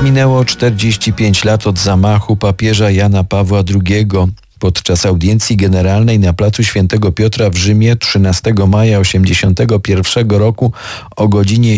Minęło 45 lat od zamachu papieża Jana Pawła II. Podczas audiencji generalnej na placu Świętego Piotra w Rzymie 13 maja 1981 roku o godzinie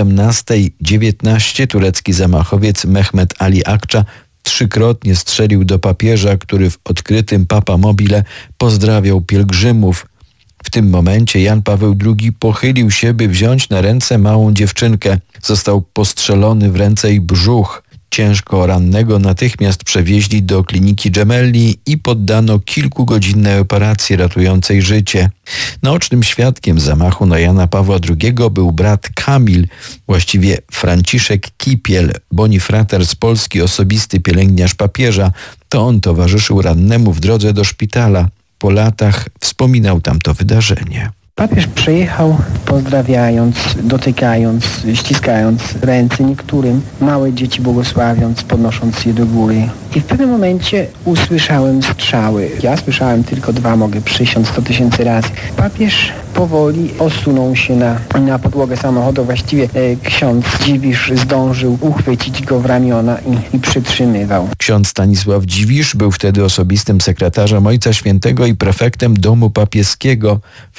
17:19 turecki zamachowiec Mehmet Ali Akça trzykrotnie strzelił do papieża, który w odkrytym Papa Mobile pozdrawiał pielgrzymów. W tym momencie Jan Paweł II pochylił się, by wziąć na ręce małą dziewczynkę. Został postrzelony w ręce i brzuch. Ciężko rannego natychmiast przewieźli do kliniki Gemelli i poddano kilkugodzinnej operacji ratującej życie. Naocznym świadkiem zamachu na Jana Pawła II był brat Kamil, właściwie Franciszek Kipiel, bonifrater z Polski, osobisty pielęgniarz papieża. To on towarzyszył rannemu w drodze do szpitala. Po latach wspominał tamto wydarzenie. Papież przyjechał pozdrawiając, dotykając, ściskając ręce niektórym, małe dzieci błogosławiąc, podnosząc je do góry. I w pewnym momencie usłyszałem strzały. Ja słyszałem tylko 2, mogę przysiąc 100 000 razy. Papież powoli osunął się na podłogę samochodu. Właściwie ksiądz Dziwisz zdążył uchwycić go w ramiona i przytrzymywał. Ksiądz Stanisław Dziwisz był wtedy osobistym sekretarzem Ojca Świętego i prefektem Domu Papieskiego. W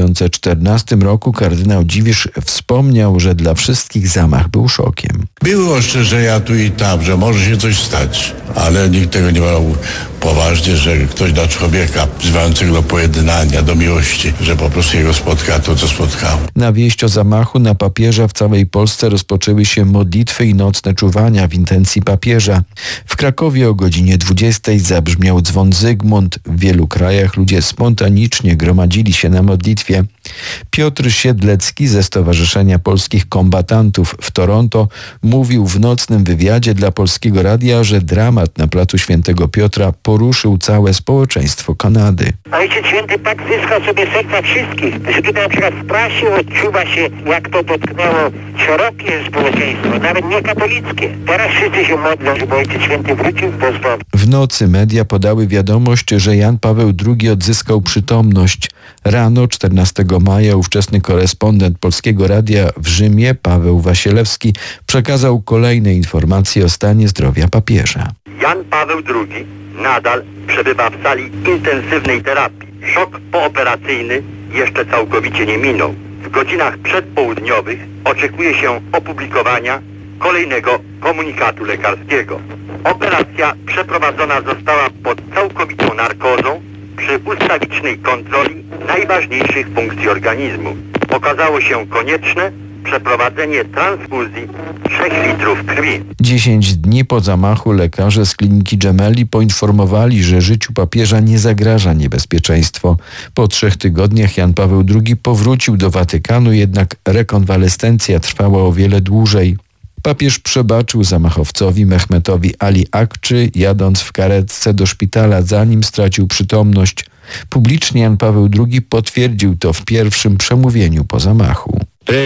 2014 roku kardynał Dziwisz wspomniał, że dla wszystkich zamach był szokiem. Były ostrzeżenia tu i tam, że może się coś stać, ale nikt tego nie brał poważnie, że ktoś da człowieka wzywającego do pojednania, do miłości, że po prostu jego spotka to, co spotkało. Na wieść o zamachu na papieża w całej Polsce rozpoczęły się modlitwy i nocne czuwania w intencji papieża. W Krakowie o godzinie 20 zabrzmiał dzwon Zygmunt. W wielu krajach ludzie spontanicznie gromadzili się na modlitwie. Piotr Siedlecki ze Stowarzyszenia Polskich Kombatantów w Toronto mówił w nocnym wywiadzie dla Polskiego Radia, że dramat na placu Świętego Piotra poruszył całe społeczeństwo Kanady. Ojciec Święty tak zyskał sobie serca wszystkich, że tutaj na przykład w prasie odczuwa się, jak to dotknęło szerokie społeczeństwo, nawet nie katolickie. Teraz wszyscy się modlą, żeby Ojciec Święty wrócił z Bożą. W nocy media podały wiadomość, że Jan Paweł II odzyskał przytomność. Rano 14 maja ówczesny korespondent Polskiego Radia w Rzymie, Paweł Wasielewski, przekazał kolejne informacje o stanie zdrowia papieża. Jan Paweł II nadal przebywa w sali intensywnej terapii. Szok pooperacyjny jeszcze całkowicie nie minął. W godzinach przedpołudniowych oczekuje się opublikowania kolejnego komunikatu lekarskiego. Operacja przeprowadzona została pod całkowitą narkozą przy ustawicznej kontroli najważniejszych funkcji organizmu. Okazało się konieczne przeprowadzenie transfuzji 3 litrów krwi. 10 dni po zamachu lekarze z kliniki Gemelli poinformowali, że życiu papieża nie zagraża niebezpieczeństwo. Po 3 tygodniach Jan Paweł II powrócił do Watykanu, jednak rekonwalescencja trwała o wiele dłużej. Papież przebaczył zamachowcowi Mehmetowi Ali Akczy, jadąc w karetce do szpitala, zanim stracił przytomność. Publicznie Jan Paweł II potwierdził to w pierwszym przemówieniu po zamachu.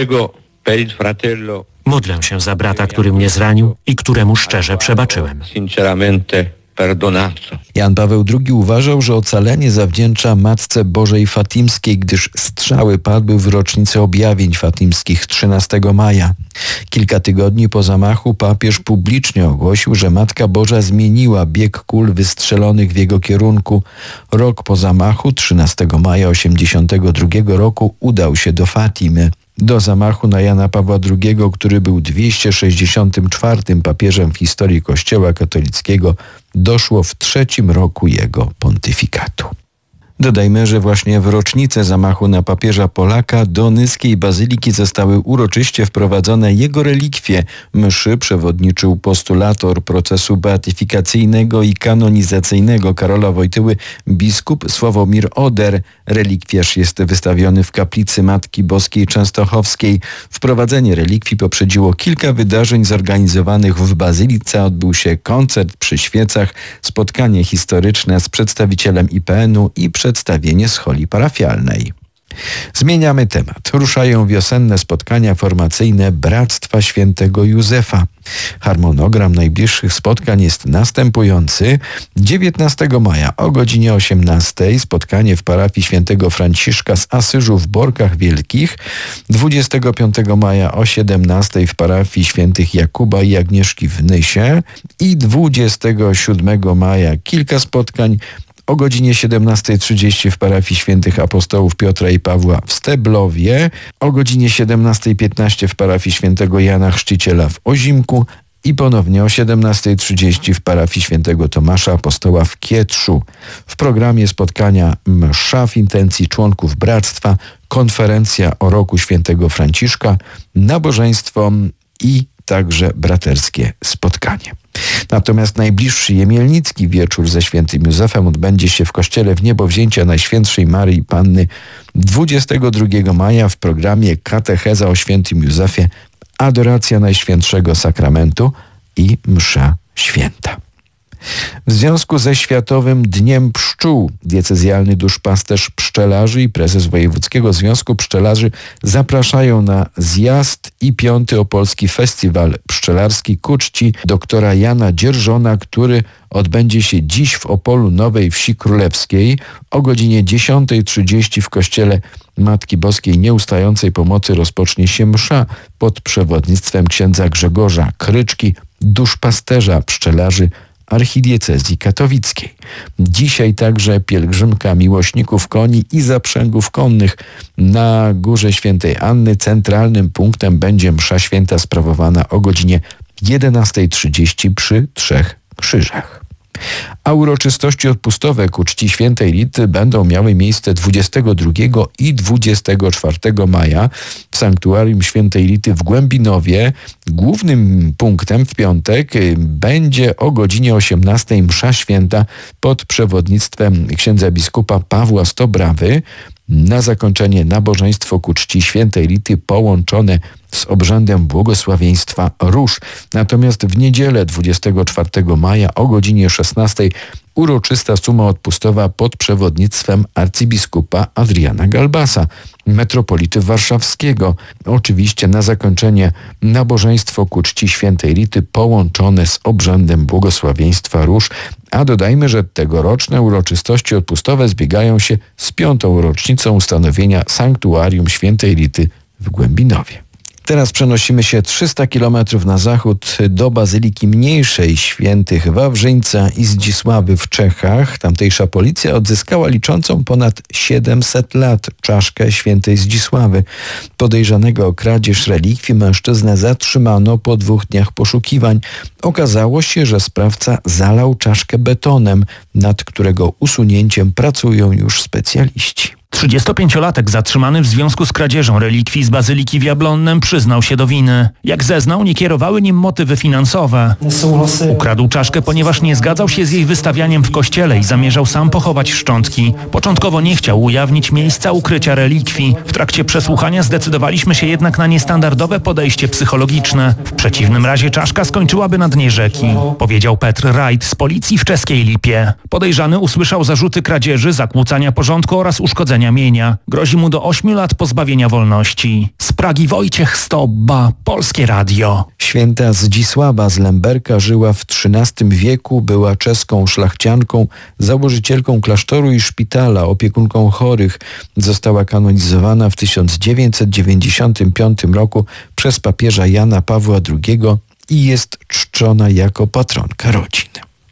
Modlę się za brata, który mnie zranił i któremu szczerze przebaczyłem. Jan Paweł II uważał, że ocalenie zawdzięcza Matce Bożej Fatimskiej, gdyż strzały padły w rocznicę objawień fatimskich 13 maja. Kilka tygodni po zamachu papież publicznie ogłosił, że Matka Boża zmieniła bieg kul wystrzelonych w jego kierunku. Rok po zamachu, 13 maja 1982 roku, udał się do Fatimy. Do zamachu na Jana Pawła II, który był 264. papieżem w historii Kościoła katolickiego, doszło w 3. roku jego pontyfikatu. Dodajmy, że właśnie w rocznicę zamachu na papieża Polaka do Nyskiej Bazyliki zostały uroczyście wprowadzone jego relikwie. Mszy przewodniczył postulator procesu beatyfikacyjnego i kanonizacyjnego Karola Wojtyły, biskup Sławomir Oder. Relikwiarz jest wystawiony w kaplicy Matki Boskiej Częstochowskiej. Wprowadzenie relikwii poprzedziło kilka wydarzeń zorganizowanych w Bazylice. Odbył się koncert przy świecach, spotkanie historyczne z przedstawicielem IPN-u i przedstawienie scholi parafialnej. Zmieniamy temat. Ruszają wiosenne spotkania formacyjne Bractwa Świętego Józefa. Harmonogram najbliższych spotkań jest następujący. 19 maja o godzinie 18 spotkanie w parafii Świętego Franciszka z Asyżu w Borkach Wielkich. 25 maja o 17 w parafii Świętych Jakuba i Agnieszki w Nysie. I 27 maja kilka spotkań o godzinie 17:30 w parafii Świętych Apostołów Piotra i Pawła w Steblowie, o godzinie 17:15 w parafii Świętego Jana Chrzciciela w Ozimku i ponownie o 17:30 w parafii Świętego Tomasza Apostoła w Kietrzu. W programie spotkania msza w intencji członków bractwa, konferencja o roku Świętego Franciszka, nabożeństwo i także braterskie spotkanie. Natomiast najbliższy jemielnicki wieczór ze świętym Józefem odbędzie się w kościele w Niebowzięcia Najświętszej Maryi Panny 22 maja w programie Katecheza o świętym Józefie, Adoracja Najświętszego Sakramentu i Msza Święta. W związku ze Światowym Dniem Pszczół diecezjalny duszpasterz pszczelarzy i prezes Wojewódzkiego Związku Pszczelarzy zapraszają na zjazd i 5. Opolski Festiwal Pszczelarski ku czci doktora Jana Dzierżona, który odbędzie się dziś w Opolu Nowej Wsi Królewskiej. O godzinie 10:30 w kościele Matki Boskiej Nieustającej Pomocy rozpocznie się msza pod przewodnictwem księdza Grzegorza Kryczki, duszpasterza pszczelarzy archidiecezji katowickiej. Dzisiaj także pielgrzymka miłośników koni i zaprzęgów konnych. Na Górze Świętej Anny centralnym punktem będzie msza święta sprawowana o godzinie 11:30 przy Trzech Krzyżach. A uroczystości odpustowe ku czci świętej Rity będą miały miejsce 22 i 24 maja w sanktuarium świętej Rity w Głębinowie. Głównym punktem w piątek będzie o godzinie 18 msza święta pod przewodnictwem księdza biskupa Pawła Stobrawy. Na zakończenie nabożeństwo ku czci świętej Rity połączone z obrzędem błogosławieństwa róż. Natomiast w niedzielę 24 maja o godzinie 16 uroczysta suma odpustowa pod przewodnictwem arcybiskupa Adriana Galbasa, metropolity warszawskiego. Oczywiście na zakończenie nabożeństwo ku czci świętej Rity połączone z obrzędem błogosławieństwa róż. A dodajmy, że tegoroczne uroczystości odpustowe zbiegają się z 5. rocznicą ustanowienia sanktuarium świętej Rity w Głębinowie. Teraz przenosimy się 300 kilometrów na zachód do Bazyliki Mniejszej Świętych Wawrzyńca i Zdzisławy w Czechach. Tamtejsza policja odzyskała liczącą ponad 700 lat czaszkę świętej Zdzisławy. Podejrzanego o kradzież relikwii mężczyznę zatrzymano po 2 dniach poszukiwań. Okazało się, że sprawca zalał czaszkę betonem, nad którego usunięciem pracują już specjaliści. 35-latek zatrzymany w związku z kradzieżą relikwii z Bazyliki w Jablonnem przyznał się do winy. Jak zeznał, nie kierowały nim motywy finansowe. Ukradł czaszkę, ponieważ nie zgadzał się z jej wystawianiem w kościele i zamierzał sam pochować szczątki. Początkowo nie chciał ujawnić miejsca ukrycia relikwii. W trakcie przesłuchania zdecydowaliśmy się jednak na niestandardowe podejście psychologiczne. W przeciwnym razie czaszka skończyłaby na dnie rzeki, powiedział Petr Rajt z policji w Czeskiej Lipie. Podejrzany usłyszał zarzuty kradzieży, zakłócania porządku oraz uszkodzenia mienia. Grozi mu do 8 lat pozbawienia wolności. Z Pragi Wojciech Stobba, Polskie Radio. Święta Zdzisława z Lemberka żyła w XIII wieku, była czeską szlachcianką, założycielką klasztoru i szpitala, opiekunką chorych. Została kanonizowana w 1995 roku przez papieża Jana Pawła II i jest czczona jako patronka rodzin.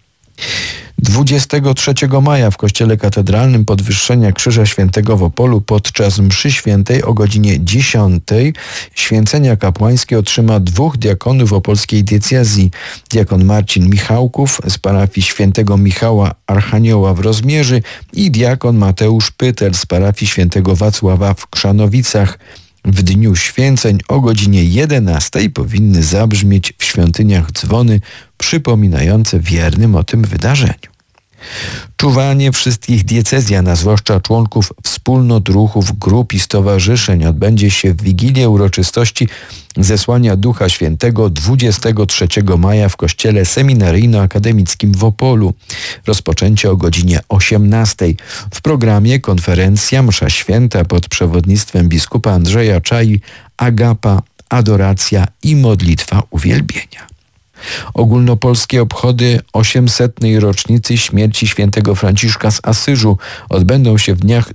23 maja w kościele katedralnym Podwyższenia Krzyża Świętego w Opolu podczas mszy świętej o godzinie 10 święcenia kapłańskie otrzyma 2 diakonów opolskiej diecezji. Diakon Marcin Michałków z parafii Świętego Michała Archanioła w Rozmierzy i diakon Mateusz Pytel z parafii Świętego Wacława w Krzanowicach. W dniu święceń o godzinie 11 powinny zabrzmieć w świątyniach dzwony przypominające wiernym o tym wydarzeniu. Czuwanie wszystkich diecezjan, a zwłaszcza członków wspólnot, ruchów, grup i stowarzyszeń odbędzie się w Wigilię uroczystości zesłania Ducha Świętego 23 maja w kościele seminaryjno-akademickim w Opolu. Rozpoczęcie o godzinie 18. W programie konferencja, msza święta pod przewodnictwem biskupa Andrzeja Czai, agapa, adoracja i modlitwa uwielbienia. Ogólnopolskie obchody 800. rocznicy śmierci świętego Franciszka z Asyżu odbędą się w dniach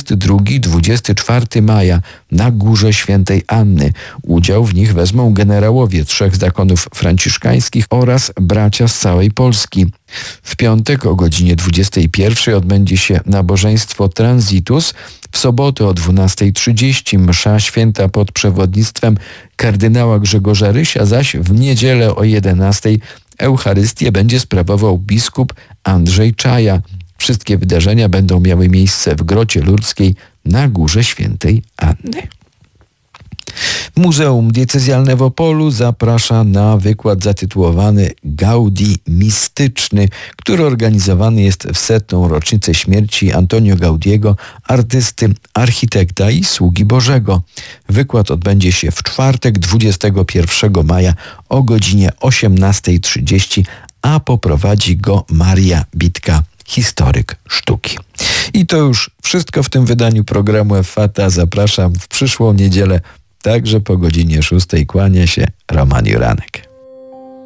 22-24 maja na Górze Świętej Anny. Udział w nich wezmą generałowie 3 zakonów franciszkańskich oraz bracia z całej Polski. W piątek o godzinie 21 odbędzie się nabożeństwo Transitus, w sobotę o 12:30 msza święta pod przewodnictwem kardynała Grzegorza Rysia, zaś w niedzielę o 11 Eucharystię będzie sprawował biskup Andrzej Czaja. Wszystkie wydarzenia będą miały miejsce w Grocie Lurdzkiej na Górze Świętej Anny. Muzeum Diecezjalne w Opolu zaprasza na wykład zatytułowany Gaudi Mistyczny, który organizowany jest w 100. rocznicę śmierci Antonio Gaudiego, artysty, architekta i sługi Bożego. Wykład odbędzie się w czwartek 21 maja o godzinie 18:30, a poprowadzi go Maria Bitka, historyk sztuki. I to już wszystko w tym wydaniu programu Effata. Zapraszam w przyszłą niedzielę, także po godzinie 6. Kłania się Roman Juranek.